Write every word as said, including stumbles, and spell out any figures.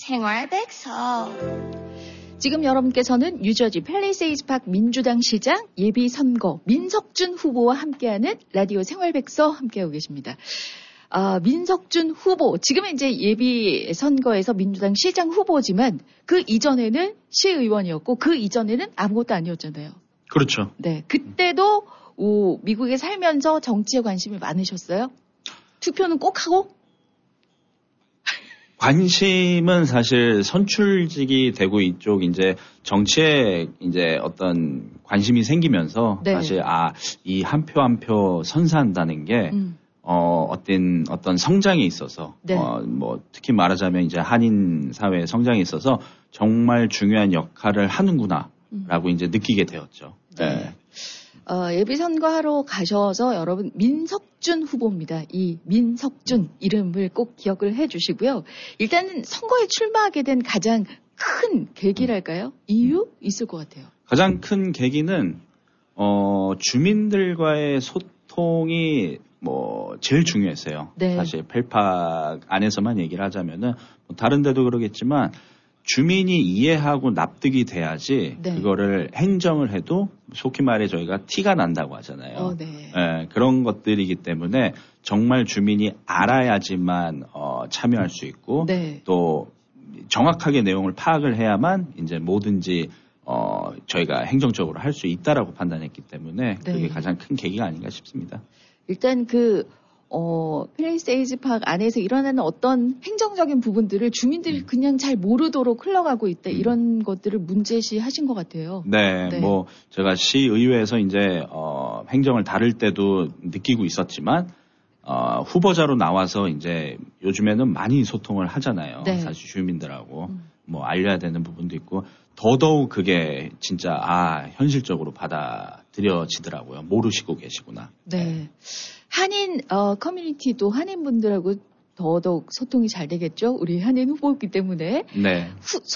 생활백서. 지금 여러분께서는 뉴저지 팰리세이즈 파크 민주당 시장 예비선거 민석준 후보와 함께하는 라디오 생활백서 함께하고 계십니다. 아, 민석준 후보, 지금은 이제 예비선거에서 민주당 시장 후보지만 그 이전에는 시의원이었고 그 이전에는 아무것도 아니었잖아요. 그렇죠. 네, 그때도 오, 미국에 살면서 정치에 관심이 많으셨어요? 투표는 꼭 하고? 관심은 사실 선출직이 되고 이쪽 이제 정치에 이제 어떤 관심이 생기면서 네. 사실 아, 이 한 표 한 표 선사한다는 게 음. 어, 어떤 어떤 성장에 있어서 네. 어, 뭐 특히 말하자면 이제 한인 사회의 성장에 있어서 정말 중요한 역할을 하는구나라고 음. 이제 느끼게 되었죠. 네. 네. 어, 예비선거하러 가셔서 여러분 민석준 후보입니다. 이 민석준 이름을 꼭 기억을 해 주시고요. 일단은 선거에 출마하게 된 가장 큰 계기랄까요? 이유 있을 것 같아요. 가장 큰 계기는 어, 주민들과의 소통이 뭐 제일 중요했어요. 네. 사실 펠팍 안에서만 얘기를 하자면은 뭐 다른 데도 그러겠지만 주민이 이해하고 납득이 돼야지 네. 그거를 행정을 해도 속히 말해 저희가 티가 난다고 하잖아요. 어, 네. 예, 그런 것들이기 때문에 정말 주민이 알아야지만 어, 참여할 수 있고 네. 또 정확하게 내용을 파악을 해야만 이제 뭐든지 어, 저희가 행정적으로 할 수 있다라고 판단했기 때문에 네. 그게 가장 큰 계기가 아닌가 싶습니다. 일단 그 어, 팰리세이즈 파크 안에서 일어나는 어떤 행정적인 부분들을 주민들이 음. 그냥 잘 모르도록 흘러가고 있다. 음. 이런 것들을 문제시 하신 것 같아요. 네, 네. 뭐 제가 시의회에서 이제 어, 행정을 다룰 때도 느끼고 있었지만 어, 후보자로 나와서 이제 요즘에는 많이 소통을 하잖아요. 네. 사실 주민들하고 음. 뭐 알려야 되는 부분도 있고 더더욱 그게 진짜 아 현실적으로 받아들여지더라고요. 모르시고 계시구나. 네. 한인 어, 커뮤니티도 한인분들하고 더더욱 소통이 잘 되겠죠. 우리 한인 후보이기 때문에. 네. 후,